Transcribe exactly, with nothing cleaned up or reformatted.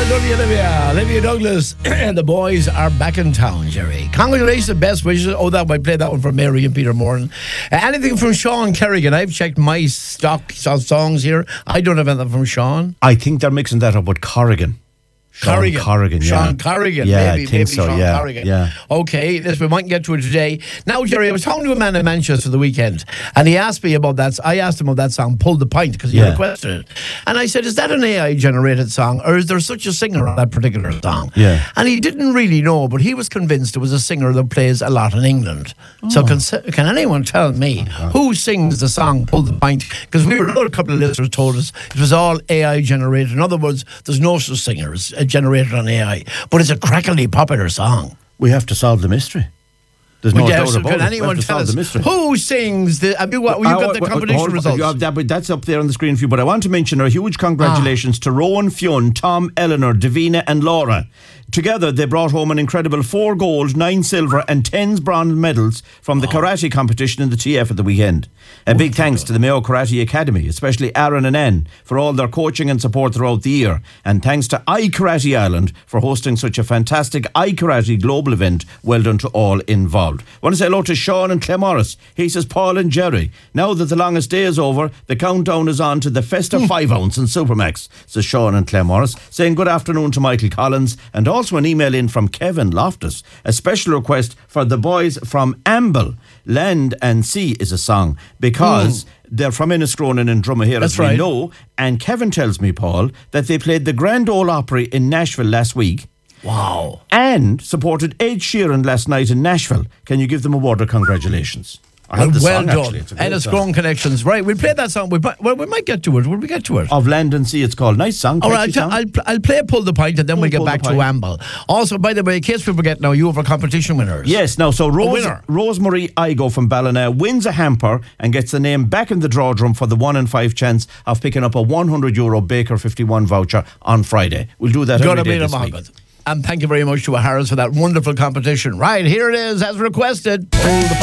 love you, Olivia. Olivia Douglas and the boys are back in town, Jerry. Congratulations, best wishes. Oh, that I played that one for Mary and Peter Moran. Uh, anything from Sean Kerrigan? I've checked my stock of songs here. I don't have anything from Sean. I think they're mixing that up with Corrigan. Sean Corrigan. Corrigan, yeah. Sean Corrigan. Yeah, maybe, I think maybe so, Sean yeah, Corrigan. yeah. Okay, this, we might get to it today. Now, Jerry, I was talking to a man in Manchester the weekend, and he asked me about that. I asked him about that song, Pull the Pint, because he Yeah. requested it. And I said, is that an A I-generated song, or is there such a singer on that particular song? Yeah. And he didn't really know, but he was convinced it was a singer that plays a lot in England. Oh. So can, can anyone tell me who sings the song Pull the Pint? Because we were, another couple of listeners told us it was all A I-generated. In other words, there's no such singer. It's uh, generated on A I. But it's a crackly popular song. We have to solve the mystery. There's no Well, doubt yes, about can it. We anyone have to tell solve us the mystery. who sings the? Have you, what, well, you've got the Uh, competition hold- results. you have that, but that's up there on the screen for you. But I want to mention a huge congratulations Ah. to Rowan, Fionn, Tom, Eleanor, Davina, and Laura. Together, they brought home an incredible four gold, nine silver, and ten bronze medals from the karate competition in the T F at the weekend. A big thanks to the Mayo Karate Academy, especially Aaron and Anne, for all their coaching and support throughout the year. And thanks to iKarate Ireland for hosting such a fantastic iKarate global event. Well done to all involved. I want to say hello to Sean and Clemorris. He says, Paul and Jerry, now that the longest day is over, the countdown is on to the festive five ounce in Supermax, says Sean and Clemorris, saying good afternoon to Michael Collins, and also an email in from Kevin Loftus, a special request for the boys from Amble. Land and Sea is a song because they're from Enniscronin and Drumahir, That's as we right. know. And Kevin tells me, Paul, that they played the Grand Ole Opry in Nashville last week Wow. and supported Ed Sheeran last night in Nashville. Can you give them a word of congratulations? I Well, have the well song, done. actually. It's a great And it's song. grown connections. Right, we'll play that song. We, might- well, we might get to it. Will we get to it? Of Land and Sea, it's called. Nice song. All right, catchy I'll, song. I'll, pl- I'll play Pull the Pint and then Pull- we'll get Pull the back to Pint. Amble. Also, by the way, in case we forget now, you have our competition winners. Yes, now, so Rose, winner. Rosemary Igo from Ballina wins a hamper and gets the name back in the draw drum for the one in five chance of picking up a one hundred euro Baker fifty-one voucher on Friday. We'll do that every Gonna day be this the week. Mohammed. And thank you very much to Harris for that wonderful competition. Right, here it is, as requested. Pull the